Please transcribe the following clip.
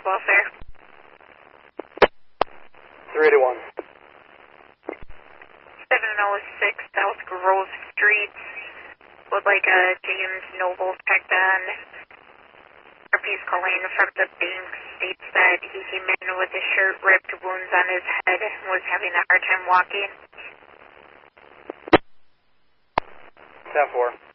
welfare. 381. 706 South Grove Street. Would like a James Noble checked on. He's calling from the bank, states that he came in with his shirt ripped, wounds on his head, and was having a hard time walking. 10-4.